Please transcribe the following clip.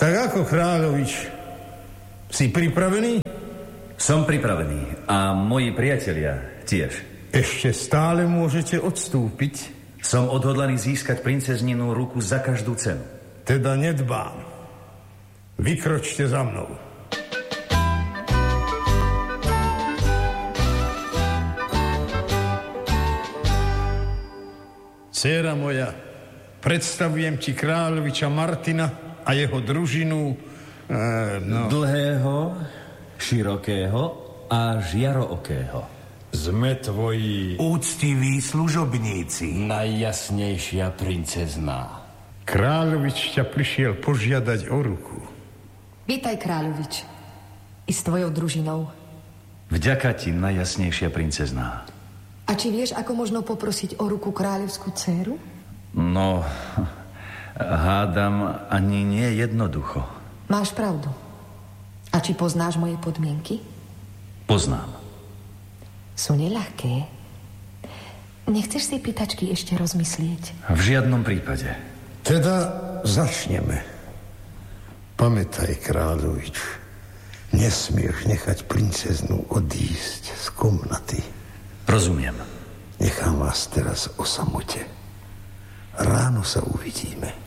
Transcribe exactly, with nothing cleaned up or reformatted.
Tak ako, kráľovič? Si pripravený? Som pripravený. A moji priatelia tiež. Ešte stále môžete odstúpiť? Som odhodlaný získať princezninu ruku za každú cenu. Teda nedbám. Vykročte za mnou. Dcéra moja, predstavujem ti kráľoviča Martina a jeho družinu. E, no. Dlhého, širokého a žiarookého. Sme tvoji úctiví služobníci. Najjasnejšia princezná. Kráľovič ťa prišiel požiadať o ruku. Vítaj, kráľovič. I s tvojou družinou. Vďaka ti, najjasnejšia princezná. A či vieš, ako možno poprosiť o ruku kráľovskú dcéru? No, hádam, ani nie jednoducho. Máš pravdu. A či poznáš moje podmienky? Poznám. Sú neľahké. Nechceš si pýtačky ešte rozmyslieť? V žiadnom prípade. Teda začneme. Pamätaj, kráľovič, nesmieš nechať princeznu odísť z komnaty. Rozumiem. Nechám vás teraz o samote. Ráno sa uvidíme.